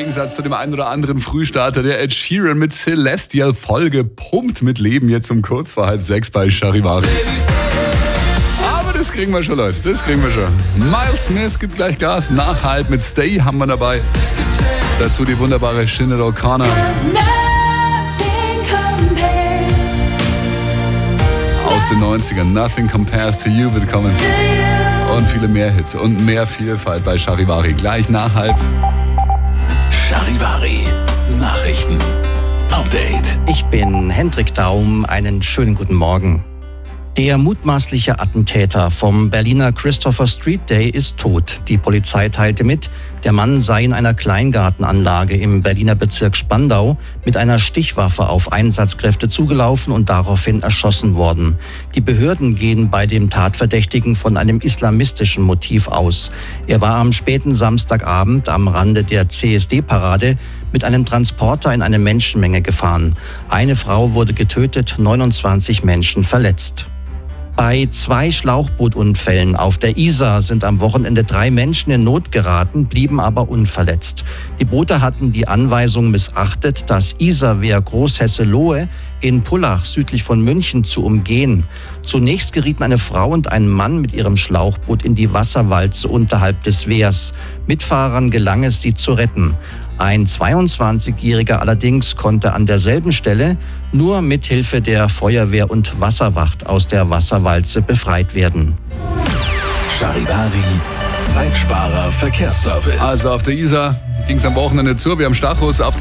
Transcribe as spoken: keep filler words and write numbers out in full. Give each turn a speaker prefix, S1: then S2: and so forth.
S1: Gegensatz zu dem einen oder anderen Frühstarter, der Ed Sheeran mit Celestial, voll gepumpt mit Leben, jetzt um kurz vor halb sechs bei Charivari. Aber das kriegen wir schon, Leute, das kriegen wir schon. Miles Smith gibt gleich Gas, Nachhalt mit Stay haben wir dabei. Dazu die wunderbare Sinead O'Connor. Aus den neunzigern, Nothing Compares to You wird kommen. Und viele mehr Hits und mehr Vielfalt bei Charivari. Gleich nach halb.
S2: Charivari Nachrichten. Update.
S3: Ich bin Hendrik Daum. Einen schönen guten Morgen. Der mutmaßliche Attentäter vom Berliner Christopher Street Day ist tot. Die Polizei teilte mit, der Mann sei in einer Kleingartenanlage im Berliner Bezirk Spandau mit einer Stichwaffe auf Einsatzkräfte zugelaufen und daraufhin erschossen worden. Die Behörden gehen bei dem Tatverdächtigen von einem islamistischen Motiv aus. Er war am späten Samstagabend am Rande der C S D-Parade mit einem Transporter in eine Menschenmenge gefahren. Eine Frau wurde getötet, neunundzwanzig Menschen verletzt. Bei zwei Schlauchbootunfällen auf der Isar sind am Wochenende drei Menschen in Not geraten, blieben aber unverletzt. Die Boote hatten die Anweisung missachtet, das Isarwehr Großhesselohe in Pullach südlich von München zu umgehen. Zunächst gerieten eine Frau und ein Mann mit ihrem Schlauchboot in die Wasserwalze unterhalb des Wehrs. Mitfahrern gelang es, sie zu retten. Ein zweiundzwanzigjähriger allerdings konnte an derselben Stelle nur mit Hilfe der Feuerwehr und Wasserwacht aus der Wasserwalze befreit werden.
S2: Charivari Zeitsparer Verkehrsservice.
S1: Also auf der Isar ging es am Wochenende zu, wir haben Stachus auf